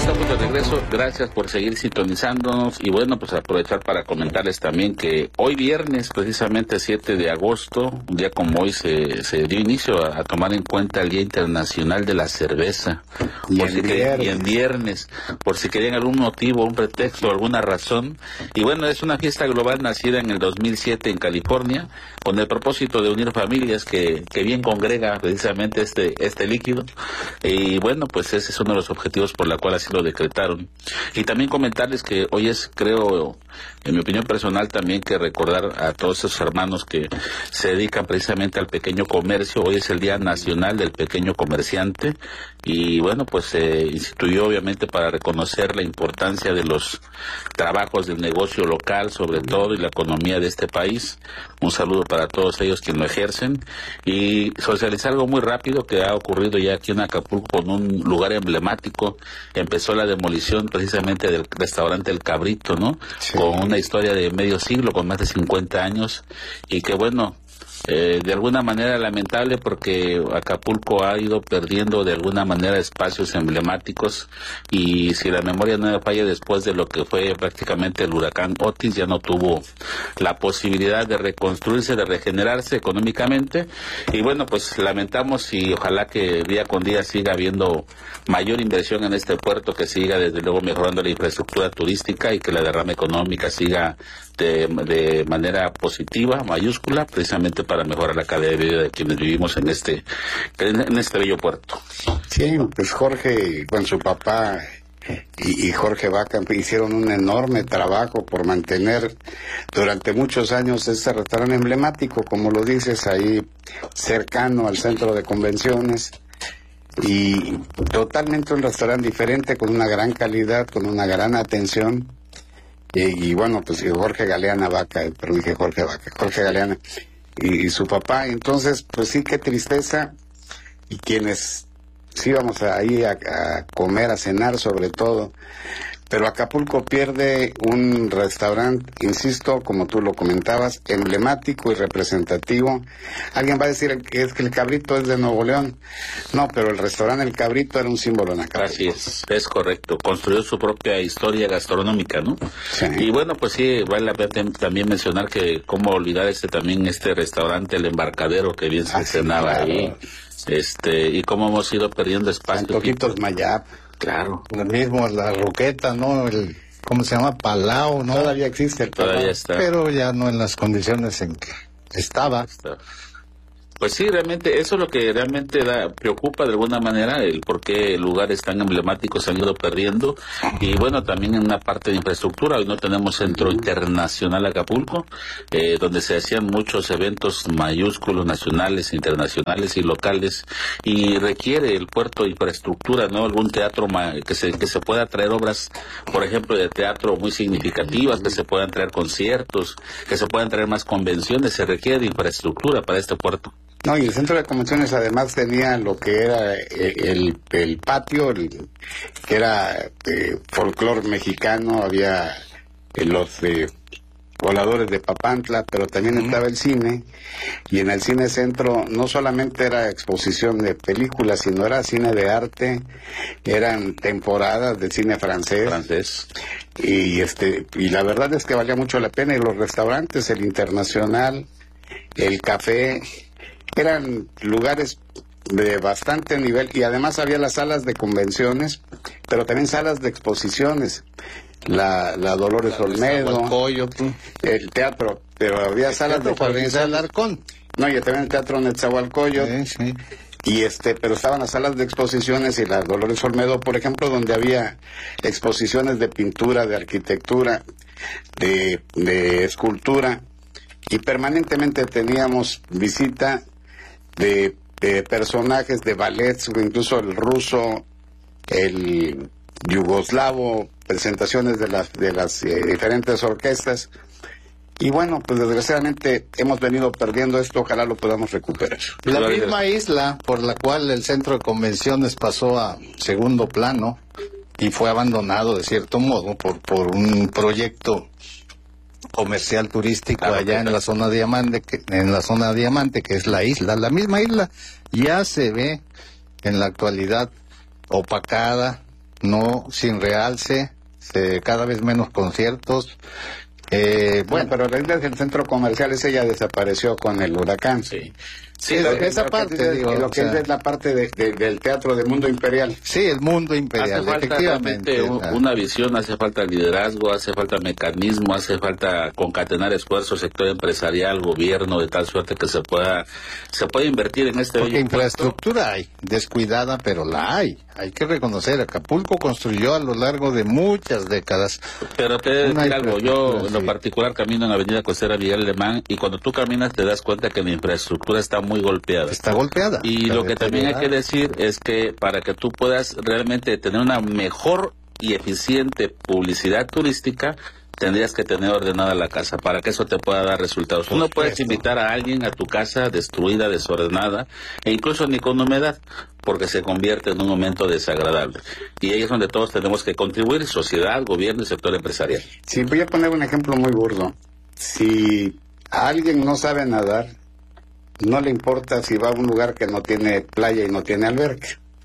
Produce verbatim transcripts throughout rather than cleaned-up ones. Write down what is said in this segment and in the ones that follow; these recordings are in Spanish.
estamos de regreso. Gracias por seguir sintonizándonos y bueno, pues aprovechar para comentarles también que hoy viernes, precisamente siete de agosto, un día como hoy, se, se dio inicio a, a tomar en cuenta el Día Internacional de la Cerveza. Y, por en si viernes. que, y en viernes, por si querían algún motivo, un pretexto, alguna razón. Y bueno, es una fiesta global nacida en el dos mil siete en California, con el propósito de unir familias que, que bien congrega precisamente este, este líquido. Y bueno, pues ese es uno de los objetivos por la cual así lo decretaron. Y también comentarles que hoy es, creo, en mi opinión personal también, que recordar a todos esos hermanos que se dedican precisamente al pequeño comercio. Hoy es el Día Nacional del Pequeño Comerciante y bueno, pues se instituyó obviamente para reconocer la importancia de los trabajos del negocio local sobre todo y la economía de este país. Un saludo para todos ellos quienes lo ejercen y socializar algo muy rápido que ha ocurrido ya aquí en Acapulco con un lugar emblemático. Empezó la demolición precisamente del restaurante El Cabrito, ¿no? Sí. Con una historia de medio siglo, con más de cincuenta años y que bueno, Eh, de alguna manera lamentable porque Acapulco ha ido perdiendo de alguna manera espacios emblemáticos y si la memoria no me falla, después de lo que fue prácticamente el huracán Otis ya no tuvo la posibilidad de reconstruirse, de regenerarse económicamente y bueno, pues lamentamos y ojalá que día con día siga habiendo mayor inversión en este puerto, que siga desde luego mejorando la infraestructura turística y que la derrama económica siga de, de manera positiva, mayúscula, precisamente para mejorar la calidad de vida de quienes vivimos en este en este bello puerto. Sí, pues Jorge con su papá y, y Jorge Vaca hicieron un enorme trabajo por mantener durante muchos años este restaurante emblemático, como lo dices, ahí cercano al centro de convenciones y totalmente un restaurante diferente, con una gran calidad, con una gran atención. Y, y bueno, pues Jorge Galeana Vaca, pero dije Jorge Vaca, Jorge Galeana y, y su papá. Entonces, pues sí, qué tristeza. Y quienes sí íbamos ahí a, a comer, a cenar sobre todo. Pero Acapulco pierde un restaurante, insisto, como tú lo comentabas, emblemático y representativo. Alguien va a decir que es que el Cabrito es de Nuevo León. No, pero el restaurante El Cabrito era un símbolo en Acapulco. Así es, es correcto. Construyó su propia historia gastronómica, ¿no? Sí. Y bueno, pues sí, vale la pena también mencionar que cómo olvidar este también este restaurante, El Embarcadero, que bien se Ah, sí, cenaba claro. ahí. Este, y cómo hemos ido perdiendo espacio. Antojitos Mayap. Claro. Lo mismo, la Roqueta, ¿no? El, ¿cómo se llama? Palau, ¿no? Todavía existe el Palau. Todavía está. Pero ya no en las condiciones en que estaba. Está. Pues sí, realmente, eso es lo que realmente da, preocupa de alguna manera, el por qué lugares tan emblemáticos se han ido perdiendo. Y bueno, también en una parte de infraestructura, hoy no tenemos Centro Internacional Acapulco, eh, donde se hacían muchos eventos mayúsculos, nacionales, internacionales y locales, y requiere el puerto de infraestructura, ¿no? Algún teatro ma- que se que se pueda traer obras, por ejemplo, de teatro muy significativas, que se puedan traer conciertos, que se puedan traer más convenciones, se requiere de infraestructura para este puerto. No, y el centro de convenciones además tenía lo que era el, el patio, el, que era eh, folclore mexicano, había eh, los eh, voladores de Papantla, pero también uh-huh. estaba el cine, y en el cine centro no solamente era exposición de películas, sino era cine de arte, eran temporadas de cine francés. Francés. Y, este, y la verdad es que valía mucho la pena, y los restaurantes, el Internacional, el café, eran lugares de bastante nivel y además había las salas de convenciones, pero también salas de exposiciones. La, la Dolores la Olmedo, el teatro, pero había el salas de exposiciones. El Alarcón. No, y también el teatro Netzahualcóyotl. Sí, sí. Y este, pero estaban las salas de exposiciones y la Dolores Olmedo, por ejemplo, donde había exposiciones de pintura, de arquitectura, de, de escultura, y permanentemente teníamos visita de, de personajes de ballets, incluso el ruso, el yugoslavo, presentaciones de las de las eh, diferentes orquestas. Y bueno, pues desgraciadamente hemos venido perdiendo esto, ojalá lo podamos recuperar. La misma isla por la cual el centro de convenciones pasó a segundo plano y fue abandonado de cierto modo por, por un proyecto comercial turístico claro, allá en la zona diamante, que, en la zona diamante que es la isla, la misma isla ya se ve en la actualidad opacada, no, sin realce, se, cada vez menos conciertos. Eh, bueno, bueno, pero la idea del centro comercial ese ya desapareció con el huracán. Sí. sí, lo, esa lo parte, que dice, digo, lo o que sea, es la parte de, de, del teatro de Mundo Imperial. sí, el mundo imperial, Hace falta efectivamente. realmente un- o sea, una visión, hace falta liderazgo, hace falta mecanismo, hace falta concatenar esfuerzos, sector empresarial, gobierno, de tal suerte que se pueda se pueda invertir en este Porque bello puerto. infraestructura hay, descuidada, pero la hay. Hay que reconocer, Acapulco construyó a lo largo de muchas décadas. Pero te voy a Una decir algo, yo infraestructura, en lo sí. particular camino en la avenida Costera Miguel Alemán y cuando tú caminas te das cuenta que la infraestructura está muy golpeada. Está golpeada. Y está lo que también hay que deteriorada. decir es que para que tú puedas realmente tener una mejor y eficiente publicidad turística, tendrías que tener ordenada la casa para que eso te pueda dar resultados. Tú Por no puedes supuesto. invitar a alguien a tu casa destruida, desordenada, e incluso ni con humedad, porque se convierte en un momento desagradable. Y ahí es donde todos tenemos que contribuir, sociedad, gobierno y sector empresarial. Sí, voy a poner un ejemplo muy burdo. Si alguien no sabe nadar, no le importa si va a un lugar que no tiene playa y no tiene alberca.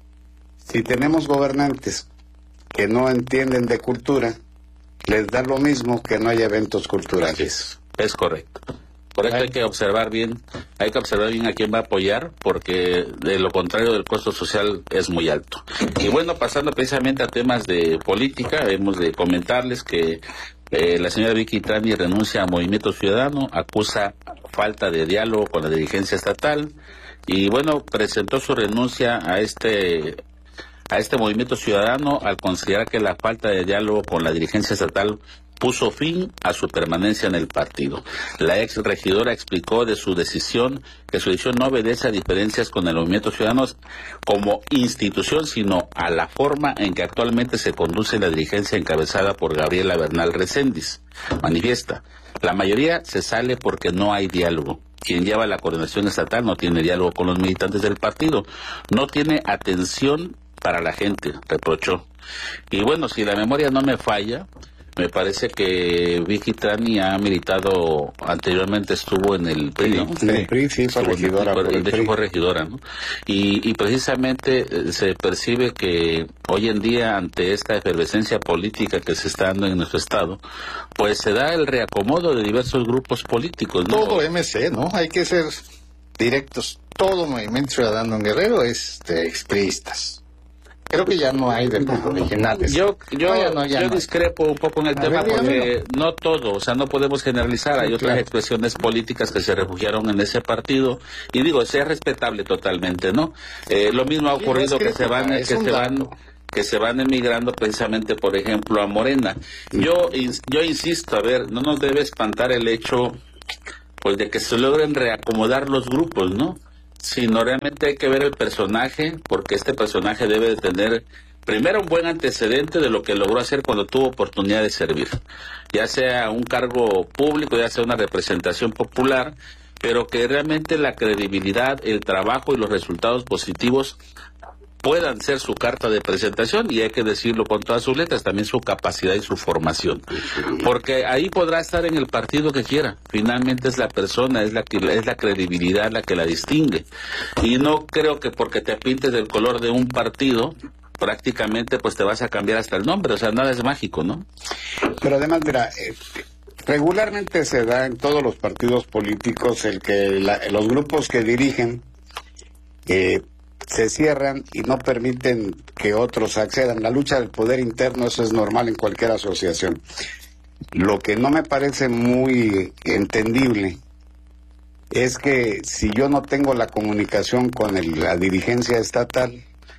Si tenemos gobernantes que no entienden de cultura, les da lo mismo que no haya eventos culturales. Es correcto. Por eso hay que observar bien, hay que observar bien a quién va a apoyar, porque de lo contrario el costo social es muy alto. Y bueno, pasando precisamente a temas de política, hemos de comentarles que eh, la señora Vicky Trani renuncia a Movimiento Ciudadano, acusa falta de diálogo con la dirigencia estatal y bueno, presentó su renuncia a este a este Movimiento Ciudadano al considerar que la falta de diálogo con la dirigencia estatal puso fin a su permanencia en el partido. La ex regidora explicó de su decisión que su decisión no obedece a diferencias con el Movimiento Ciudadano como institución, sino a la forma en que actualmente se conduce la dirigencia encabezada por Gabriela Bernal Recendis. Manifiesta, la mayoría se sale porque no hay diálogo. Quien lleva la coordinación estatal no tiene diálogo con los militantes del partido, no tiene atención para la gente, reprochó. Y bueno, si la memoria no me falla, me parece que Vicky Trani ha militado, anteriormente estuvo en el P R I, ¿no? En el P R I, sí, fue Estuvo en el regidora P R I, por el de P R hecho I. fue regidora, ¿no? Y, y precisamente eh, se percibe que hoy en día, ante esta efervescencia política que se está dando en nuestro estado, pues se da el reacomodo de diversos grupos políticos, ¿no? Todo M C, ¿no? Hay que ser directos. Todo Movimiento Ciudadano en Guerrero es de expriistas. Creo que ya no hay de los originales. Yo, yo, No, ya no, ya yo no. discrepo un poco en el A tema ver, porque dígamelo. no todo, o sea, no podemos generalizar. Hay Sí, otras claro. expresiones políticas que se refugiaron en ese partido y digo, es respetable totalmente, ¿no? Eh, lo mismo ha Sí, ocurrido no es que se van, crítica, que es se un van, dato. que se van emigrando precisamente, por ejemplo, a Morena. Yo, ins- yo insisto, a ver, no nos debe espantar el hecho, pues, de que se logren reacomodar los grupos, ¿no? Sino realmente hay que ver el personaje, porque este personaje debe de tener primero un buen antecedente de lo que logró hacer cuando tuvo oportunidad de servir, ya sea un cargo público, ya sea una representación popular, pero que realmente la credibilidad, el trabajo y los resultados positivos puedan ser su carta de presentación, y hay que decirlo con todas sus letras, también su capacidad y su formación, porque ahí podrá estar en el partido que quiera, finalmente es la persona, es la que es la credibilidad la que la distingue, y no creo que porque te pintes del color de un partido prácticamente pues te vas a cambiar hasta el nombre, o sea, nada es mágico, ¿no? Pero además, mira, eh, regularmente se da en todos los partidos políticos el que la- los grupos que dirigen eh, se cierran y no permiten que otros accedan. La lucha del poder interno, eso es normal en cualquier asociación. Lo que no me parece muy entendible es que si yo no tengo la comunicación con el- la dirigencia estatal,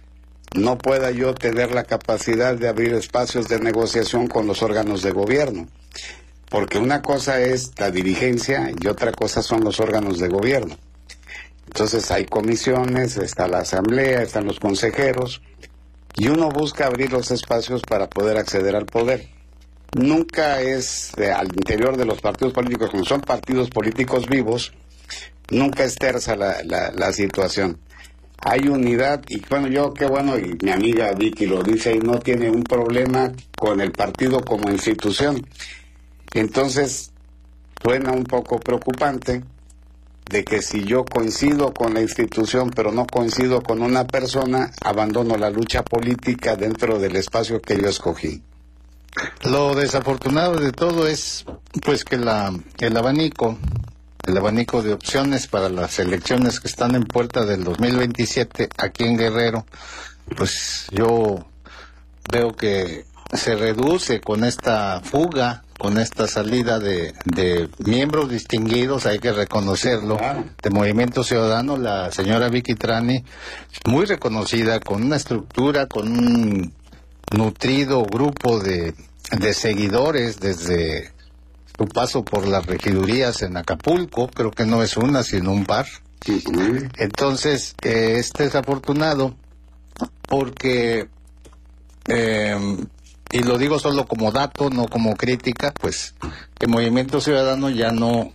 no pueda yo tener la capacidad de abrir espacios de negociación con los órganos de gobierno. Porque una cosa es la dirigencia y otra cosa son los órganos de gobierno. Entonces hay comisiones, está la asamblea, están los consejeros, y uno busca abrir los espacios para poder acceder al poder. Nunca es eh, al interior de los partidos políticos, como son partidos políticos vivos, nunca es tersa la, la, la situación. Hay unidad, y bueno, yo qué bueno, y mi amiga Vicky lo dice, y no tiene un problema con el partido como institución. Entonces, suena un poco preocupante de que si yo coincido con la institución pero no coincido con una persona, abandono la lucha política dentro del espacio que yo escogí. Lo desafortunado de todo es pues que la el abanico el abanico de opciones para las elecciones que están en puerta del dos mil veintisiete aquí en Guerrero, pues yo veo que se reduce con esta fuga, con esta salida de, de miembros distinguidos, hay que reconocerlo, Claro. de Movimiento Ciudadano, la señora Vicky Trani, muy reconocida, con una estructura, con un nutrido grupo de, de seguidores desde su paso por las regidurías en Acapulco, creo que no es una, sino un par. Uh-huh. Entonces, eh, este es afortunado porque, eh, y lo digo solo como dato, no como crítica, pues que Movimiento Ciudadano ya no,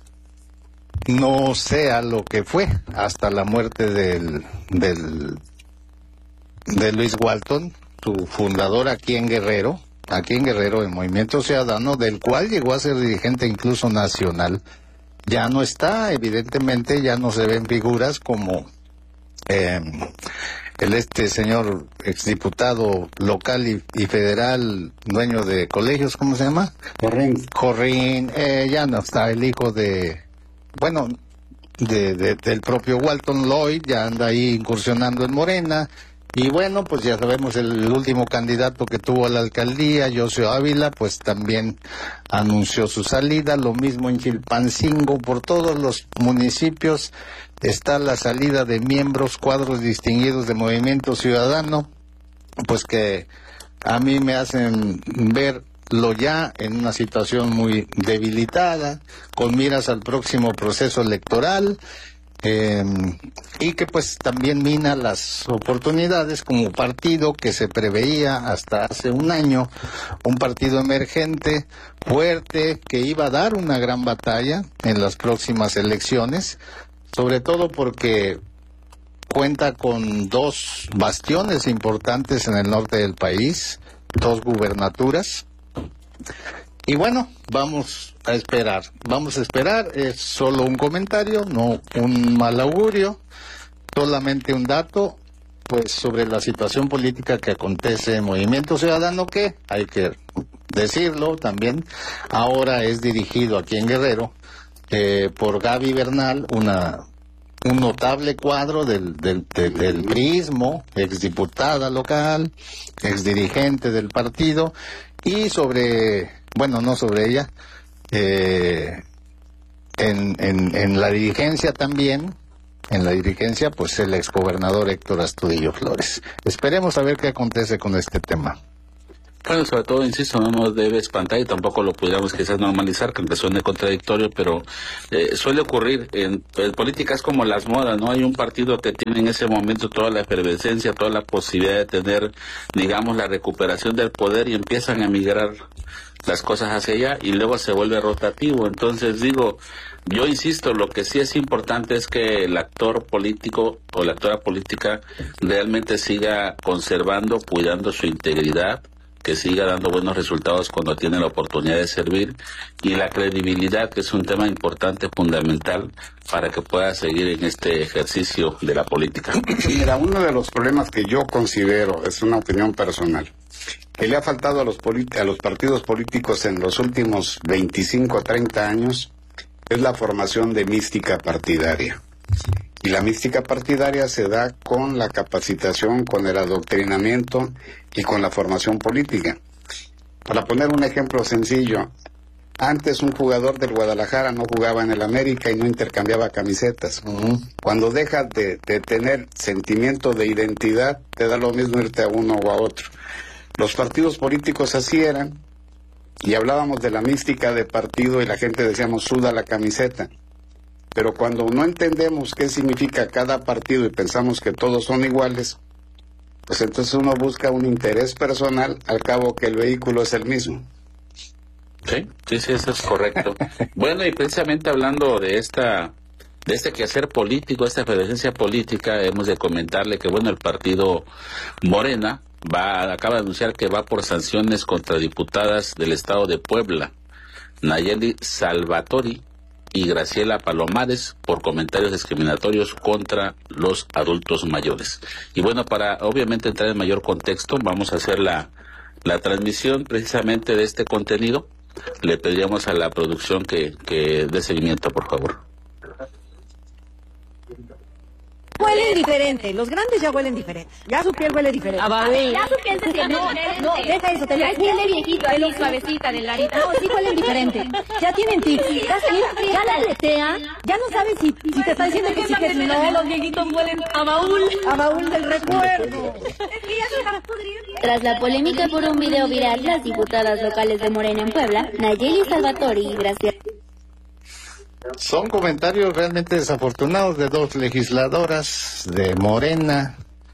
no sea lo que fue hasta la muerte del, del, de Luis Walton, su fundador aquí en Guerrero, aquí en Guerrero, el Movimiento Ciudadano, del cual llegó a ser dirigente incluso nacional. Ya no está, evidentemente, ya no se ven figuras como eh, el este señor exdiputado local y, y federal, dueño de colegios, ¿cómo se llama? Corrín. Corrín, eh, ya no está el hijo de, bueno, de, de, del propio Walton Lloyd, ya anda ahí incursionando en Morena. Y bueno, pues ya sabemos el último candidato que tuvo a la alcaldía, José Ávila, pues también anunció su salida. Lo mismo en Chilpancingo, por todos los municipios está la salida de miembros, cuadros distinguidos de Movimiento Ciudadano, pues que a mí me hacen verlo ya en una situación muy debilitada, con miras al próximo proceso electoral. Eh, y que pues también mina las oportunidades como partido que se preveía hasta hace un año, un partido emergente, fuerte, que iba a dar una gran batalla en las próximas elecciones, sobre todo porque cuenta con dos bastiones importantes en el norte del país, dos gubernaturas. Y bueno, vamos a esperar, vamos a esperar, es solo un comentario, no un mal augurio, solamente un dato, pues sobre la situación política que acontece en Movimiento Ciudadano, que hay que decirlo también, ahora es dirigido aquí en Guerrero eh, por Gaby Bernal, una un notable cuadro del, del, del, del PRIismo, exdiputada local, exdirigente del partido, y sobre, bueno, no sobre ella, eh, en, en, en la dirigencia también, en la dirigencia, pues el exgobernador Héctor Astudillo Flores. Esperemos a ver qué acontece con este tema. Bueno, sobre todo, insisto, no nos debe espantar y tampoco lo pudiéramos quizás normalizar, que aunque suene contradictorio, pero eh, suele ocurrir en, en políticas como las modas, ¿no? Hay un partido que tiene en ese momento toda la efervescencia, toda la posibilidad de tener, digamos, la recuperación del poder y empiezan a migrar las cosas hacia allá y luego se vuelve rotativo. Entonces, digo, yo insisto, lo que sí es importante es que el actor político o la actora política realmente siga conservando, cuidando su integridad, que siga dando buenos resultados cuando tiene la oportunidad de servir, y la credibilidad, que es un tema importante, fundamental, para que pueda seguir en este ejercicio de la política. Mira, uno de los problemas que yo considero, es una opinión personal, que le ha faltado a los, a los partidos políticos en los últimos veinticinco o treinta años, es la formación de mística partidaria. Y la mística partidaria se da con la capacitación, con el adoctrinamiento y con la formación política. Para poner un ejemplo sencillo, antes un jugador del Guadalajara no jugaba en el América y no intercambiaba camisetas. Uh-huh. Cuando dejas de, de tener sentimiento de identidad, te da lo mismo irte a uno o a otro. Los partidos políticos así eran, y hablábamos de la mística de partido y la gente decíamos, suda la camiseta. Pero cuando no entendemos qué significa cada partido y pensamos que todos son iguales, pues entonces uno busca un interés personal, al cabo que el vehículo es el mismo. Sí, sí, sí, eso es correcto. Bueno, y precisamente hablando de esta, de este quehacer político, esta efervescencia política, hemos de comentarle que, bueno, el partido Morena va, acaba de anunciar que va por sanciones contra diputadas del estado de Puebla, Nayeli Salvatori y Graciela Palomares por comentarios discriminatorios contra los adultos mayores. Y bueno, para obviamente entrar en mayor contexto, vamos a hacer la, la transmisión precisamente de este contenido. Le pediríamos a la producción que, que dé seguimiento, por favor. Huelen diferente, los grandes ya huelen diferente. Ya su piel huele diferente. A baúl. Ya su piel se siente No, diferente. no, deja eso, te Ya lo es piel de viejito, ahí suavecita de larita. No, sí huelen diferente. Ya tienen tics. Ya, ya, ya la aletea, ya no sabes si, si te está diciendo que sí, que si no. Los viejitos huelen a baúl. A baúl del recuerdo. Tras la polémica por un video viral, las diputadas locales de Morena en Puebla, Nayeli Salvatori y Graciela. Son comentarios realmente desafortunados de dos legisladoras de Morena,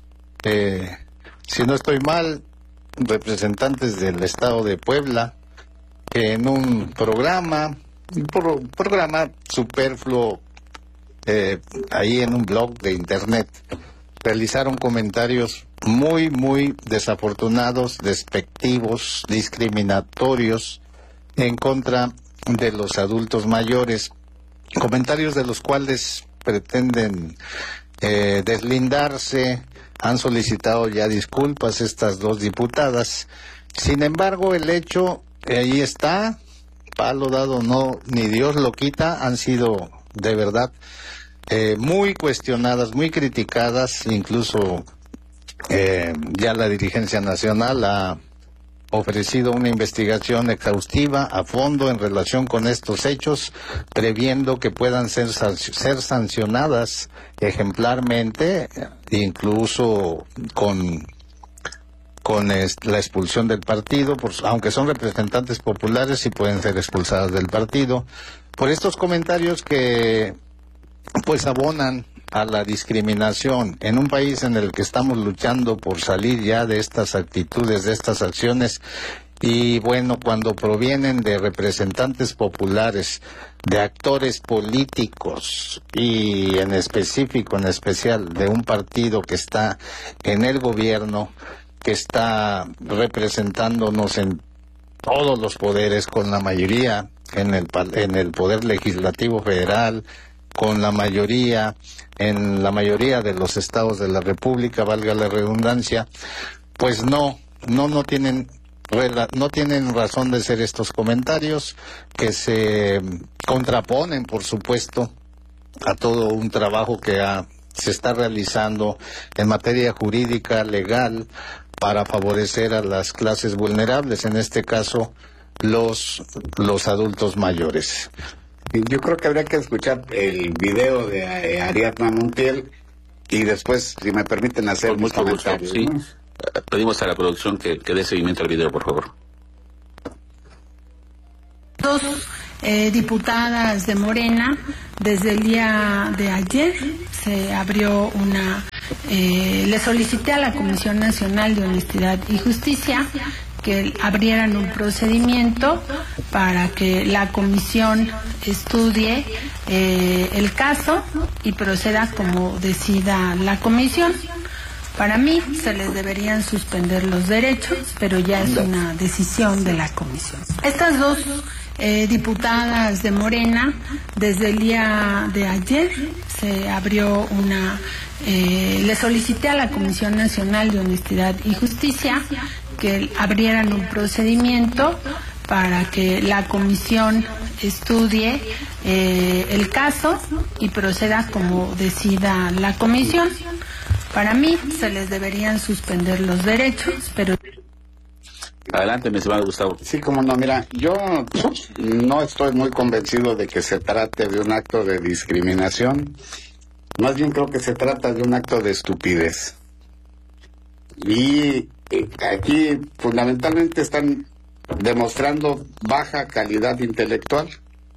eh, si no estoy mal, representantes del estado de Puebla, que en un programa, un pro, programa superfluo, eh, ahí en un blog de internet, realizaron comentarios muy, muy desafortunados, despectivos, discriminatorios en contra de los adultos mayores. Comentarios de los cuales pretenden eh, deslindarse, han solicitado ya disculpas estas dos diputadas. Sin embargo, el hecho, eh, ahí está, palo dado no, ni Dios lo quita, han sido de verdad eh, muy cuestionadas, muy criticadas, incluso eh, ya la dirigencia nacional ha ofrecido una investigación exhaustiva a fondo en relación con estos hechos, previendo que puedan ser, ser sancionadas ejemplarmente, incluso con, con est, la expulsión del partido, por, aunque son representantes populares y pueden ser expulsadas del partido, por estos comentarios que pues abonan a la discriminación en un país en el que estamos luchando por salir ya de estas actitudes, de estas acciones. Y bueno, cuando provienen de representantes populares, de actores políticos y en específico, en especial de un partido que está en el gobierno, que está representándonos en todos los poderes, con la mayoría en el, en el Poder Legislativo Federal, con la mayoría en la mayoría de los estados de la República, valga la redundancia, pues no, no, no tienen no tienen razón de ser estos comentarios que se contraponen, por supuesto, a todo un trabajo que ha, se está realizando en materia jurídica, legal, para favorecer a las clases vulnerables, en este caso los, los adultos mayores. Yo creo que habría que escuchar el video de Ariadna Montiel y después, si me permiten, hacer Con mucho gusto, sí. ¿no? Pedimos a la producción que, que dé seguimiento al video, por favor. Dos eh, diputadas de Morena, desde el día de ayer se abrió una... Eh, le solicité a la Comisión Nacional de Honestidad y Justicia que abrieran un procedimiento para que la comisión estudie eh, el caso y proceda como decida la comisión. Para mí se les deberían suspender los derechos, pero ya es una decisión de la comisión. Estas dos eh, diputadas de Morena, desde el día de ayer se abrió una... Eh, le solicité a la Comisión Nacional de Honestidad y Justicia que abrieran un procedimiento para que la comisión estudie eh, el caso y proceda como decida la comisión. Para mí se les deberían suspender los derechos, pero... Adelante, mi estimado Gustavo. Sí, como no, mira, yo no estoy muy convencido de que se trate de un acto de discriminación. Más bien creo que se trata de un acto de estupidez. Y aquí fundamentalmente están demostrando baja calidad intelectual,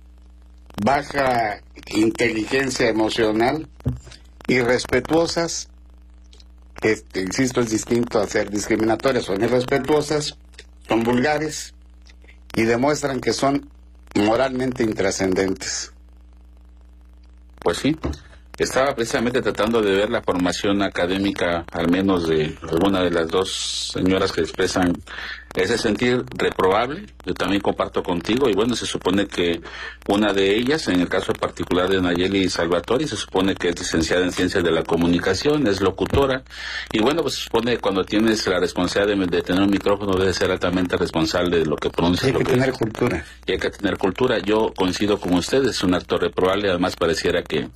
baja inteligencia emocional, irrespetuosas, que insisto es distinto a ser discriminatorias, son irrespetuosas, son vulgares y demuestran que son moralmente intrascendentes. Pues sí. Estaba precisamente tratando de ver la formación académica, al menos de alguna de las dos señoras que expresan ese sentir reprobable. Yo también comparto contigo, y bueno, se supone que una de ellas, en el caso particular de Nayeli Salvatori, se supone que es licenciada en Ciencias de la Comunicación, es locutora, y bueno, pues se supone que cuando tienes la responsabilidad de, de tener un micrófono, debes ser altamente responsable de lo que pronuncias. Hay que lo que tener dices. cultura. Y hay que tener cultura. Yo coincido con ustedes, es un acto reprobable, además pareciera que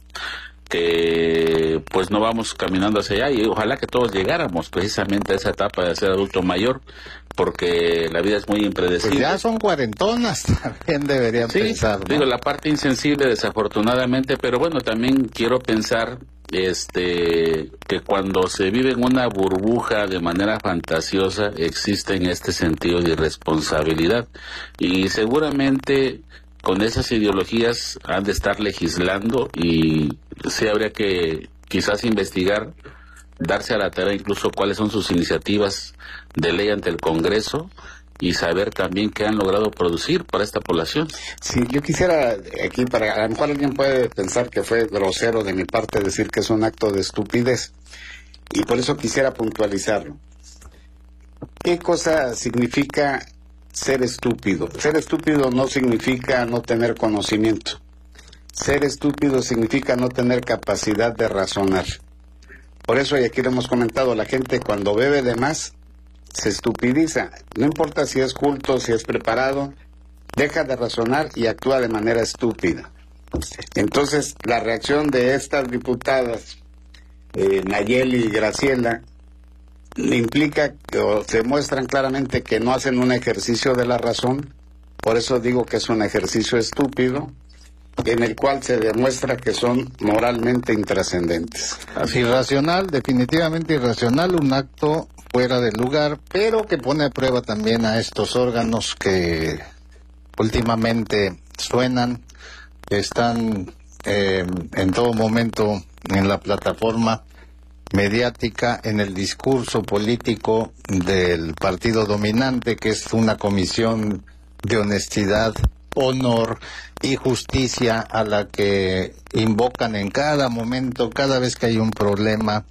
que pues no vamos caminando hacia allá, y ojalá que todos llegáramos precisamente a esa etapa de ser adulto mayor, porque la vida es muy impredecible. Pues ya son cuarentonas, también deberían sí, pensar, ¿no? Digo, la parte insensible desafortunadamente, pero bueno, también quiero pensar este que cuando se vive en una burbuja de manera fantasiosa existe en este sentido de irresponsabilidad, y seguramente con esas ideologías han de estar legislando, y sí habría que quizás investigar, darse a la tarea incluso cuáles son sus iniciativas de ley ante el Congreso, y saber también qué han logrado producir para esta población. Sí, yo quisiera aquí, para a lo mejor alguien puede pensar que fue grosero de mi parte decir que es un acto de estupidez, y por eso quisiera puntualizarlo. ¿Qué cosa significa ser estúpido? Ser estúpido no significa no tener conocimiento. Ser estúpido significa no tener capacidad de razonar. Por eso, y aquí lo hemos comentado, la gente cuando bebe de más se estupidiza. No importa si es culto, si es preparado, deja de razonar y actúa de manera estúpida. Entonces, la reacción de estas diputadas, eh, Nayeli y Graciela, implica que o se muestran claramente que no hacen un ejercicio de la razón. Por eso digo que es un ejercicio estúpido, en el cual se demuestra que son moralmente intrascendentes. Irracional, definitivamente irracional, un acto fuera de lugar, pero que pone a prueba también a estos órganos que últimamente suenan, están eh, en todo momento en la plataforma mediática, en el discurso político del partido dominante, que es una comisión de honestidad, honor y justicia a la que invocan en cada momento, cada vez que hay un problema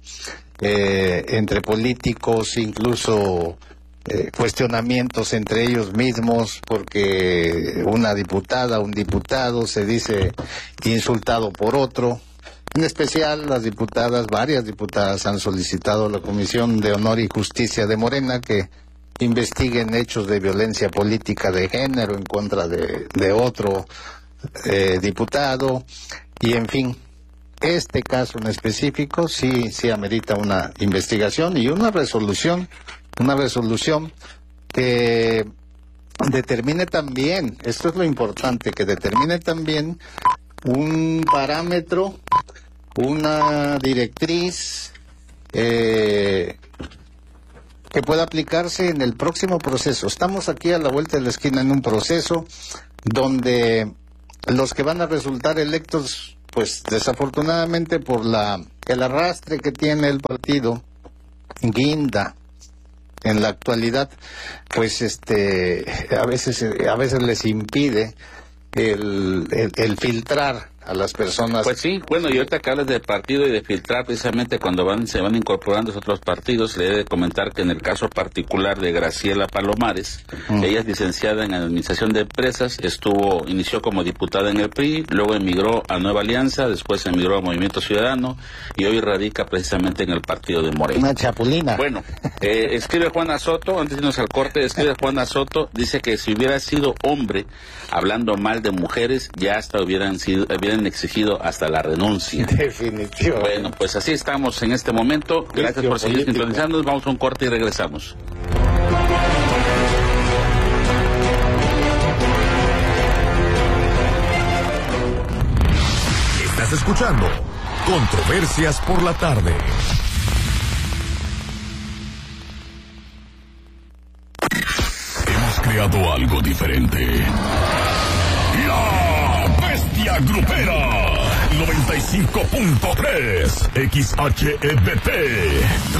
eh, entre políticos, incluso eh, cuestionamientos entre ellos mismos, porque una diputada, un diputado se dice insultado por otro. En especial las diputadas, varias diputadas han solicitado a la Comisión de Honor y Justicia de Morena que investiguen hechos de violencia política de género en contra de, de otro eh, diputado, y en fin, este caso en específico sí, sí amerita una investigación y una resolución, una resolución que determine también, esto es lo importante, que determine también un parámetro, una directriz eh, que pueda aplicarse en el próximo proceso. Estamos aquí a la vuelta de la esquina en un proceso donde los que van a resultar electos, pues desafortunadamente por la el arrastre que tiene el partido guinda en la actualidad, pues este a veces a veces les impide el, el, el filtrar a las personas. Pues sí, bueno, y ahorita que hablas de partido y de filtrar, precisamente cuando van se van incorporando otros partidos, le he de comentar que en el caso particular de Graciela Palomares, mm. ella es licenciada en Administración de Empresas, estuvo, inició como diputada en el P R I, luego emigró a Nueva Alianza, después emigró a Movimiento Ciudadano, y hoy radica precisamente en el partido de Morena. Una chapulina. Bueno, eh, escribe Juana Soto, antes de irnos al corte, escribe Juana Soto, dice que si hubiera sido hombre, hablando mal de mujeres, ya hasta hubieran sido, hubieran exigido hasta la renuncia. Definitivo. Bueno, pues así estamos en este momento. Gracias por seguir sintonizándonos. Vamos a un corte y regresamos. Estás escuchando Controversias por la Tarde. Hemos creado algo diferente. La Bestia Grupera noventa y cinco punto tres X H E B P